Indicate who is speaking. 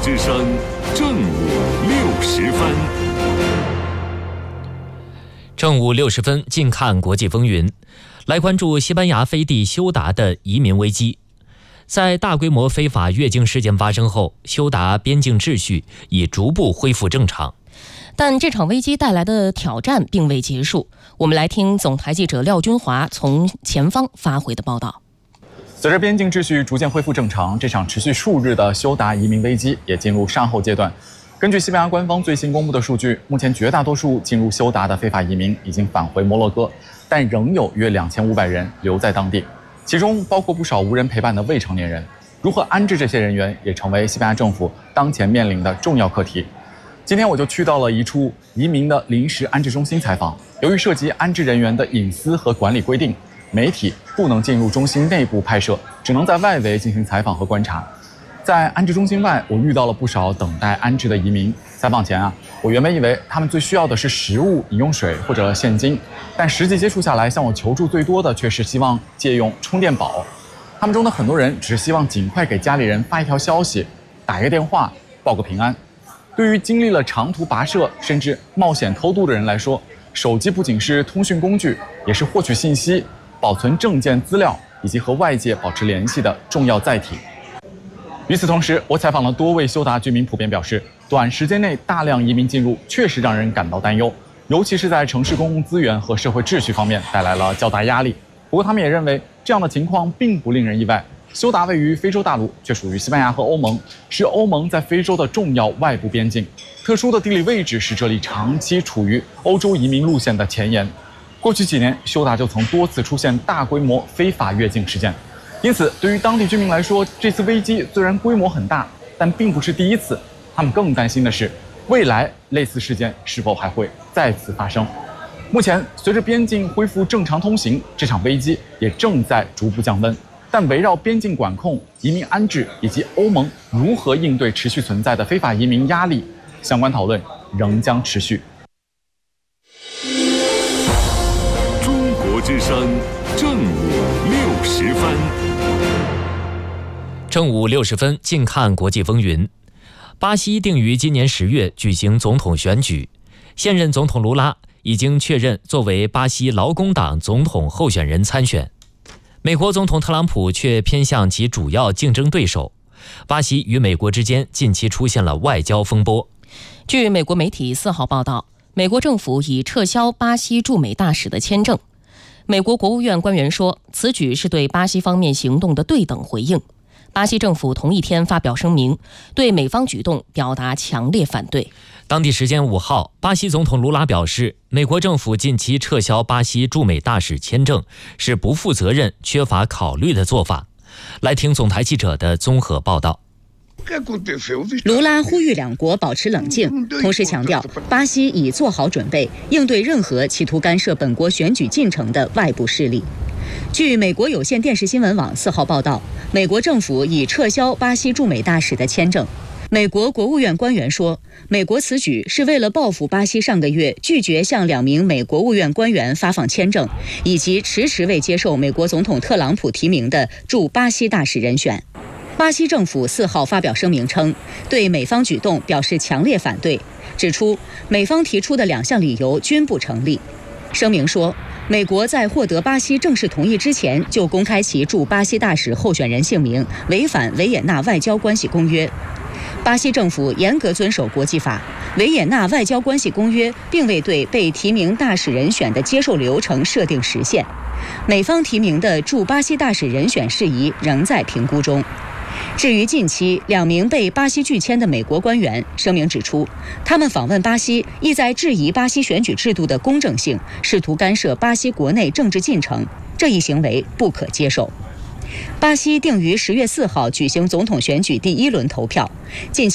Speaker 1: 之声正午60分。
Speaker 2: 正午60分，近看国际风云，来关注西班牙飞地休达的移民危机。在大规模非法越境事件发生后，休达边境秩序已逐步恢复正常。
Speaker 3: 但这场危机带来的挑战并未结束。我们来听总台记者廖军华从前方发回的报道。
Speaker 4: 随着边境秩序逐渐恢复正常，这场持续数日的休达移民危机也进入善后阶段。根据西班牙官方最新公布的数据，目前绝大多数进入休达的非法移民已经返回摩洛哥，但仍有约2500人留在当地，其中包括不少无人陪伴的未成年人。如何安置这些人员，也成为西班牙政府当前面临的重要课题。今天我就去到了一处移民的临时安置中心采访。由于涉及安置人员的隐私和管理规定，媒体不能进入中心内部拍摄，只能在外围进行采访和观察。在安置中心外，我遇到了不少等待安置的移民。采访前我原本以为他们最需要的是食物、饮用水或者现金，但实际接触下来，向我求助最多的却是希望借用充电宝。他们中的很多人只是希望尽快给家里人发一条消息，打一个电话，报个平安。对于经历了长途跋涉甚至冒险偷渡的人来说，手机不仅是通讯工具，也是获取信息、保存证件资料以及和外界保持联系的重要载体。与此同时，我采访了多位休达居民，普遍表示，短时间内大量移民进入确实让人感到担忧，尤其是在城市公共资源和社会秩序方面带来了较大压力。不过他们也认为，这样的情况并不令人意外。休达位于非洲大陆，却属于西班牙和欧盟，是欧盟在非洲的重要外部边境。特殊的地理位置使这里长期处于欧洲移民路线的前沿。过去几年，休达就曾多次出现大规模非法越境事件。因此，对于当地居民来说，这次危机虽然规模很大，但并不是第一次。他们更担心的是，未来类似事件是否还会再次发生。目前，随着边境恢复正常通行，这场危机也正在逐步降温。但围绕边境管控、移民安置以及欧盟如何应对持续存在的非法移民压力，相关讨论仍将持续。
Speaker 1: 中国之声正午60分。
Speaker 2: 正午60分，近看国际风云。巴西定于今年10月举行总统选举，现任总统卢拉已经确认作为巴西劳工党总统候选人参选。美国总统特朗普却偏向其主要竞争对手。巴西与美国之间近期出现了外交风波。
Speaker 3: 据美国媒体4号报道，美国政府已撤销巴西驻美大使的签证。美国国务院官员说，此举是对巴西方面行动的对等回应。巴西政府同一天发表声明，对美方举动表达强烈反对。
Speaker 2: 当地时间5号，巴西总统卢拉表示，美国政府近期撤销巴西驻美大使签证是不负责任、缺乏考虑的做法。来听总台记者的综合报道。
Speaker 5: 卢拉呼吁两国保持冷静，同时强调巴西已做好准备，应对任何企图干涉本国选举进程的外部势力。据美国有线电视新闻网4号报道，美国政府已撤销巴西驻美大使的签证。美国国务院官员说，美国此举是为了报复巴西上个月拒绝向2名美国务院官员发放签证，以及迟迟未接受美国总统特朗普提名的驻巴西大使人选。巴西政府4号发表声明称，对美方举动表示强烈反对，指出美方提出的2项理由均不成立。声明说，美国在获得巴西正式同意之前就公开其驻巴西大使候选人姓名，违反维也纳外交关系公约。巴西政府严格遵守国际法，维也纳外交关系公约并未对被提名大使人选的接受流程设定时限。美方提名的驻巴西大使人选事宜仍在评估中。至于近期2名被巴西拒签的美国官员，声明指出，他们访问巴西意在质疑巴西选举制度的公正性，试图干涉巴西国内政治进程，这一行为不可接受。巴西定于10月4号举行总统选举第1轮投票，近期